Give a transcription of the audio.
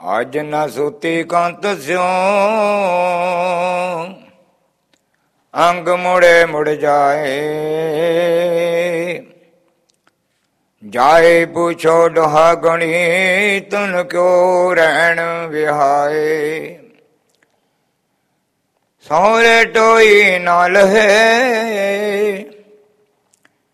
ਅੱਜ ਨਾ ਸੂਤੀ ਕੰਤ ਸਿਉ, ਅੰਗ ਮੁੜੇ ਮੁੜ ਜਾਏ। ਜਾਏ ਪੁੱਛੋ ਦੁਹਾਗਣੀ, ਤੁਨ ਕਿਉ ਰਹਿਣ ਵਿਹਾਏ। ਸਹੁਰੇ ਟੋਈ ਨਾ ਲਹੇ,